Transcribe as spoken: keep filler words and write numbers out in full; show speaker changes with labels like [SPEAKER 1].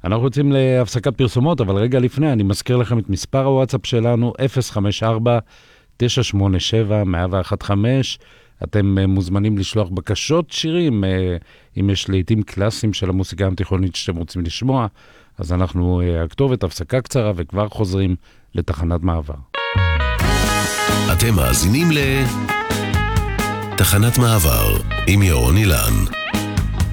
[SPEAKER 1] אנחנו רוצים להפסקת פרסומות, אבל רגע לפני, אני מזכיר לכם את מספר הוואטסאפ שלנו, אפס חמש ארבע תשע שמונה שבע אחת אפס אחת חמש. אתם מוזמנים לשלוח בקשות שירים, אם יש לעיתים קלאסיים של המוסיקה התיכונית שאתם רוצים לשמוע, אז אנחנו הכתובת, הפסקה קצרה וכבר חוזרים לתחנת מעבר.
[SPEAKER 2] אתם מאזינים ל... תחנת מעבר עם ירון אילן.